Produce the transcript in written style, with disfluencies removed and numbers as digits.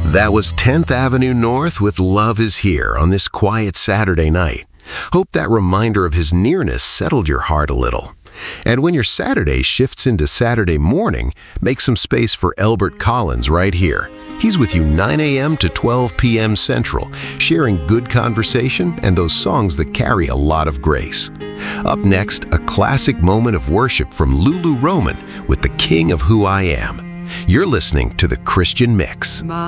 That was 10th Avenue North with Love Is Here on this quiet Saturday night. Hope that reminder of his nearness settled your heart a little. And when your Saturday shifts into Saturday morning, make some space for Elbert Collins right here. He's with you 9 a.m. to 12 p.m. Central, sharing good conversation and those songs that carry a lot of grace. Up next, a classic moment of worship from Lulu Roman with The King of Who I Am. You're listening to The Christian Mix.